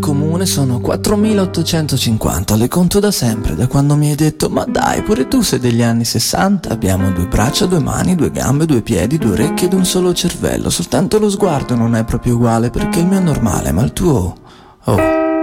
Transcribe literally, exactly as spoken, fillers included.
comune sono quattromilaottocentocinquanta, le conto da sempre, da quando mi hai detto ma dai, pure tu sei degli anni sessanta. Abbiamo due braccia, due mani, due gambe, due piedi, due orecchie ed un solo cervello. Soltanto lo sguardo non è proprio uguale perché il mio è normale, ma il tuo... oh...